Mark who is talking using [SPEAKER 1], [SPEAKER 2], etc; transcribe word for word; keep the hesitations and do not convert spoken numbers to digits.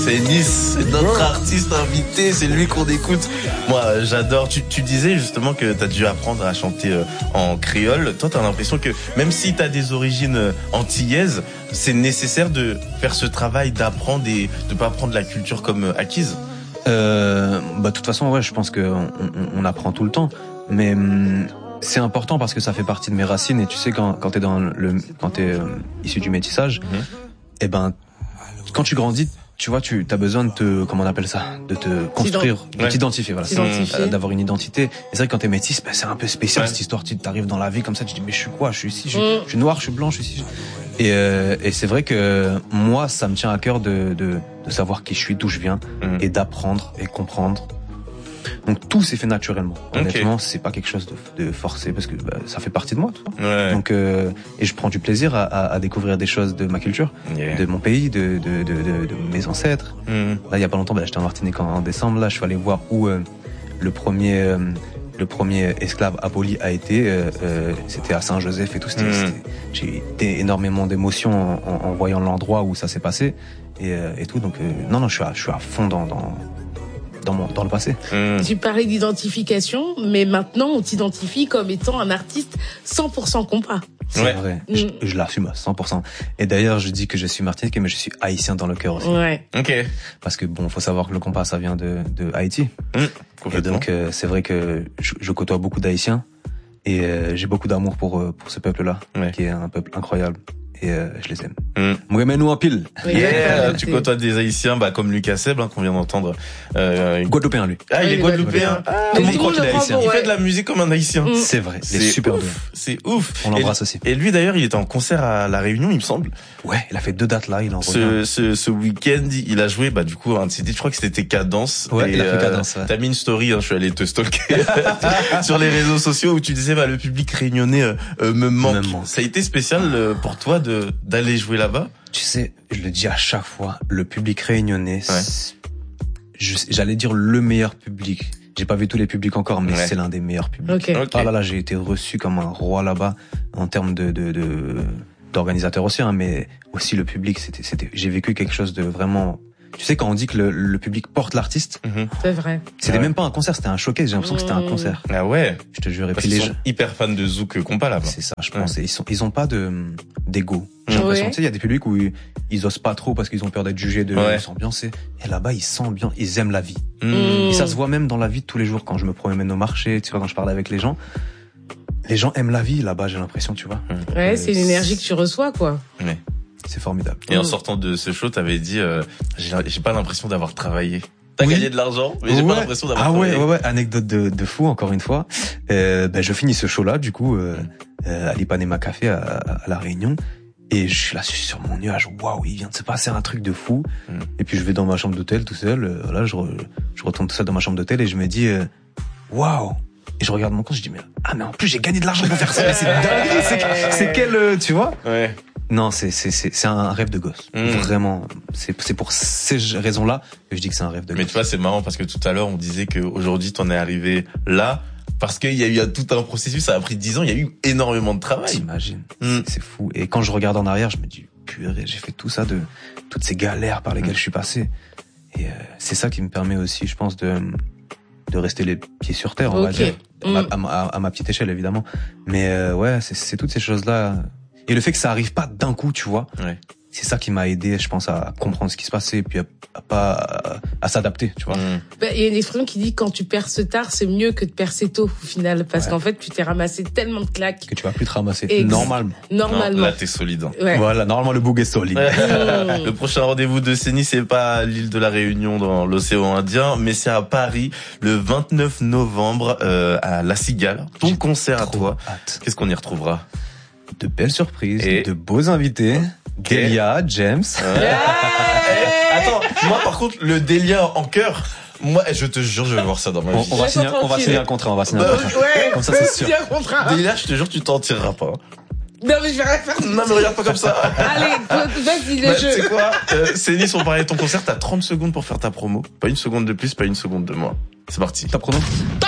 [SPEAKER 1] C'est Nice, c'est notre artiste invité, c'est lui qu'on écoute. Moi, j'adore. Tu, tu disais justement que t'as dû apprendre à chanter en créole. Toi, t'as l'impression que même si t'as des origines antillaises, c'est nécessaire de faire ce travail d'apprendre et de pas prendre la culture comme acquise.
[SPEAKER 2] Euh, bah, de toute façon, ouais, je pense que on, on, on apprend tout le temps. Mais hum, c'est important parce que ça fait partie de mes racines. Et tu sais, quand, quand t'es dans le, quand t'es euh, issu du métissage, mmh. et ben, quand tu grandis, tu vois, tu as besoin de te, comment on appelle ça, de te construire, de ouais. t'identifier, voilà, euh, d'avoir une identité. Et c'est vrai que quand t'es métis, ben, c'est un peu spécial ouais. cette histoire. Tu arrives dans la vie comme ça, tu te dis mais je suis quoi, je suis ici, je suis, mmh. je suis noir, je suis blanc, je suis ici. Et, euh, et c'est vrai que moi, ça me tient à cœur de, de, de savoir qui je suis, d'où je viens, mmh. et d'apprendre et comprendre. Donc tout s'est fait naturellement. Honnêtement, okay. c'est pas quelque chose de, de forcé parce que bah, ça fait partie de moi. Tu vois. Ouais. Donc euh, et je prends du plaisir à, à, à découvrir des choses de ma culture, yeah. de mon pays, de, de, de, de, de mes ancêtres. Mm. Là, il y a pas longtemps, bah, j'étais en Martinique en, en décembre. Là, je suis allé voir où euh, le premier euh, le premier esclave aboli a été. Euh, euh, c'était à Saint-Joseph et tout. C'était, mm. c'était, j'ai eu énormément d'émotions en, en, en voyant l'endroit où ça s'est passé et, euh, et tout. Donc euh, non, non, je suis à, je suis à fond dans, dans Dans, mon, dans le passé.
[SPEAKER 3] Mmh. Tu parlais d'identification, mais maintenant on t'identifie comme étant un artiste cent pour cent compas.
[SPEAKER 2] C'est ouais. vrai, mmh. je, je l'assume à cent pour cent. Et d'ailleurs, je dis que je suis martiniquais, mais je suis haïtien dans le cœur aussi.
[SPEAKER 3] Ouais.
[SPEAKER 1] Ok.
[SPEAKER 2] Parce que bon, faut savoir que le compas, ça vient de, de Haïti. Mmh. Et donc, euh, c'est vrai que je, je côtoie beaucoup d'Haïtiens et euh, j'ai beaucoup d'amour pour pour ce peuple-là, ouais. qui est un peuple incroyable. Et euh, je les aime. Mm. Mouemé-nous en pile.
[SPEAKER 1] Oui, yeah, tu côtoies des Haïtiens, bah comme Lucas Seb, hein, qu'on vient d'entendre.
[SPEAKER 2] Euh, Guadeloupéen lui.
[SPEAKER 1] Ah, il est Guadeloupéen. Ah,
[SPEAKER 2] tout le monde croit qu'il est Haïtien.
[SPEAKER 1] Il fait de la musique comme un Haïtien. Mm.
[SPEAKER 2] C'est vrai. C'est super bien.
[SPEAKER 1] C'est ouf.
[SPEAKER 2] On l'embrasse aussi.
[SPEAKER 1] Et lui d'ailleurs, il était en concert à La Réunion, il me semble.
[SPEAKER 2] Ouais, il a fait deux dates là, il en
[SPEAKER 1] revient. Ce, ce, ce week-end, il a joué, bah du coup, un de ses titres, je crois que c'était Cadence.
[SPEAKER 2] Ouais,
[SPEAKER 1] et,
[SPEAKER 2] il a fait Cadence. Ouais.
[SPEAKER 1] T'as mis une story, hein, je suis allé te stalker sur les réseaux sociaux où tu disais, bah le public réunionnais euh, me manque. Me manque. Ça a été spécial euh, pour toi de d'aller jouer là-bas?
[SPEAKER 2] Tu sais, je le dis à chaque fois, le public réunionnais, ouais. je, j'allais dire le meilleur public. J'ai pas vu tous les publics encore, mais ouais. c'est l'un des meilleurs publics.
[SPEAKER 3] Okay.
[SPEAKER 2] Okay. Ah là là, j'ai été reçu comme un roi là-bas en termes de, de, de d'organisateur aussi, hein, mais aussi le public. C'était, c'était. J'ai vécu quelque chose de vraiment. Tu sais, quand on dit que le, le public porte l'artiste,
[SPEAKER 3] mmh. c'est vrai.
[SPEAKER 2] C'était ouais. même pas un concert, c'était un showcase. J'ai l'impression mmh. que c'était un concert.
[SPEAKER 1] Ah ouais.
[SPEAKER 2] Je te jure. Et
[SPEAKER 1] Parce
[SPEAKER 2] puis
[SPEAKER 1] qu'ils
[SPEAKER 2] les
[SPEAKER 1] sont hyper fans de Zouk compas là-bas.
[SPEAKER 2] C'est ça, je pense. Ouais. Ils sont, ils ont pas de d'ego. J'ai ouais. l'impression. Tu sais, il y a des publics où ils, ils osent pas trop parce qu'ils ont peur d'être jugés, de ouais. s'ambiancer. Et là-bas, ils s'ambiancent, ils aiment la vie. Mmh. Et ça se voit même dans la vie de tous les jours quand je me promène au marché, tu vois, quand je parle avec les gens. Les gens aiment la vie là-bas, j'ai l'impression, tu vois.
[SPEAKER 3] Ouais, euh, c'est l'énergie que tu reçois, quoi.
[SPEAKER 1] Ouais.
[SPEAKER 2] C'est formidable.
[SPEAKER 1] Et en sortant de ce show, t'avais dit, euh, j'ai, j'ai pas l'impression d'avoir travaillé. T'as oui. gagné de l'argent, mais j'ai
[SPEAKER 2] ouais.
[SPEAKER 1] pas l'impression d'avoir
[SPEAKER 2] ah
[SPEAKER 1] travaillé.
[SPEAKER 2] Ah ouais, ouais, ouais. Anecdote de, de fou, encore une fois. Euh, ben, je finis ce show-là, du coup, euh, euh, à l'Ipanema Café à, à La Réunion. Et je suis là, je suis sur mon nuage. Waouh, il vient de se passer un truc de fou. Mm. Et puis je vais dans ma chambre d'hôtel tout seul. Euh, là, je, re, je retourne tout seul dans ma chambre d'hôtel et je me dis, euh, waouh. Et je regarde mon compte, je dis mais ah mais en plus j'ai gagné de l'argent pour faire ça. Mais c'est dingue. C'est, c'est quel, euh, tu vois?
[SPEAKER 1] Ouais.
[SPEAKER 2] Non, c'est c'est c'est c'est un rêve de gosse. Mmh. Vraiment, c'est c'est pour ces raisons-là que je dis que c'est un rêve de
[SPEAKER 1] mais
[SPEAKER 2] gosse.
[SPEAKER 1] Mais tu vois, c'est marrant parce que tout à l'heure on disait que aujourd'hui t'en es arrivé là parce qu'il y a eu tout un processus, ça a pris dix ans, il y a eu énormément de travail.
[SPEAKER 2] T'imagines, mmh. c'est, c'est fou. Et quand je regarde en arrière, je me dis purée, j'ai fait tout ça de toutes ces galères par lesquelles mmh. je suis passé. Et euh, c'est ça qui me permet aussi, je pense, de de rester les pieds sur terre, on
[SPEAKER 3] okay.
[SPEAKER 2] va dire,
[SPEAKER 3] mmh.
[SPEAKER 2] à, ma, à, à ma petite échelle évidemment. Mais euh, ouais, c'est c'est toutes ces choses-là. Et le fait que ça arrive pas d'un coup, tu vois,
[SPEAKER 1] ouais.
[SPEAKER 2] c'est ça qui m'a aidé, je pense, à comprendre ce qui se passait et puis à, à pas à, à s'adapter, tu vois.
[SPEAKER 3] Mmh. Bah, il y a une expression qui dit quand tu perces tard, c'est mieux que de percer tôt au final, parce ouais. qu'en fait, tu t'es ramassé tellement de claques
[SPEAKER 2] que tu vas plus te ramasser.
[SPEAKER 3] Ex-
[SPEAKER 2] normalement.
[SPEAKER 3] Normalement.
[SPEAKER 1] Non, là, t'es solide. Hein.
[SPEAKER 2] Ouais. Voilà, normalement le boug est solide.
[SPEAKER 1] Mmh. Le prochain rendez-vous de Céni, c'est pas à l'île de la Réunion dans l'océan Indien, mais c'est à Paris le vingt-neuf novembre euh, à La Cigale. Ton J'ai concert à toi. Hâte. Qu'est-ce qu'on y retrouvera?
[SPEAKER 2] De belles surprises, et de beaux invités. Okay. Delia, James.
[SPEAKER 1] Ouais. Attends, moi par contre, le Delia en chœur, moi je te jure, je vais voir ça dans ma vie.
[SPEAKER 2] On, on, va, signer, on va signer un contrat, on va signer
[SPEAKER 1] bah,
[SPEAKER 2] un contrat.
[SPEAKER 3] Ouais,
[SPEAKER 2] comme ça c'est sûr.
[SPEAKER 3] Un contrat.
[SPEAKER 1] Delia, je te jure, tu t'en tireras pas.
[SPEAKER 3] Non mais je vais rien faire.
[SPEAKER 1] Non mais regarde pas comme ça.
[SPEAKER 3] Allez, vas-y le
[SPEAKER 1] bah,
[SPEAKER 3] jeu.
[SPEAKER 1] Tu sais quoi, euh, Céni, on parlait de ton concert, t'as trente secondes pour faire ta promo. Pas une seconde de plus, pas une seconde de moins. C'est parti.
[SPEAKER 2] Ta promo.